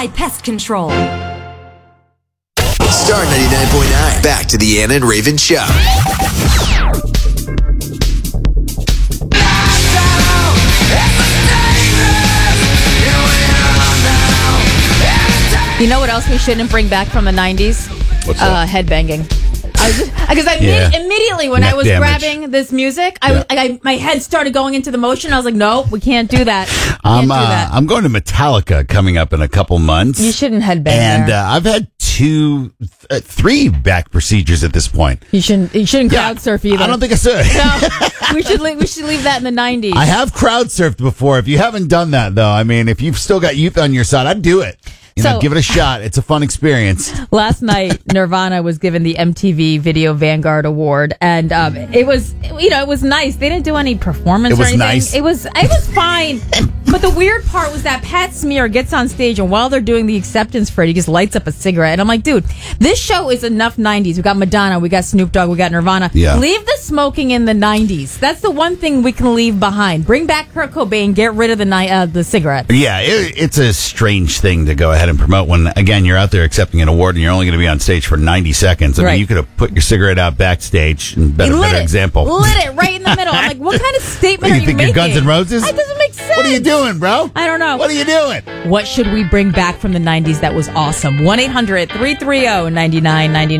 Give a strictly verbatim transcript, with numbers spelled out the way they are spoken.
Tide Pest Control. Star ninety-nine point nine. Back to the Anna and Raven Show. You know what else we shouldn't bring back from the nineties? What's uh, that? Headbanging. Because I, I Yeah. imme- immediately when Neck I was damage. grabbing this music, I, Yeah. was, I my head started going into the motion. I was like, no, we can't do that. Can't I'm do uh, that. I'm going to Metallica coming up in a couple months. You shouldn't headbang And there. uh, I've had two, uh, three back procedures at this point. you shouldn't. You shouldn't crowd surf either. I don't think I should. No, we should. Leave, we should leave that in the nineties. I have crowd surfed before. If you haven't done that, though, I mean, if you've still got youth on your side, I'd do it. You know, So- give it a shot. It's a fun experience. Last night, Nirvana was given the M T V Video Vanguard Award, and um, it was, you know, it was nice. They didn't do any performance It was or anything. nice. It was, it was fine. But the weird part was that Pat Smear gets on stage, and while they're doing the acceptance for it, he just lights up a cigarette. And I'm like, dude, this show is enough nineties. We got Madonna, we got Snoop Dogg, we got Nirvana. Yeah. Leave the smoking in the nineties. That's the one thing we can leave behind. Bring back Kurt Cobain. Get rid of the ni- uh, the cigarette. Yeah, it, it's a strange thing to go ahead and promote when, again, you're out there accepting an award and you're only going to be on stage for ninety seconds. I Right. mean, you could have put your cigarette out backstage and better, He lit better it. example. Lit it right in the middle. I'm like, what kind of statement What, are you you think making? you're Guns N' Roses? That doesn't make sense. What are you doing, bro? I don't know. What are you doing? What should we bring back from the nineties that was awesome? one eight hundred three three zero nine nine nine nine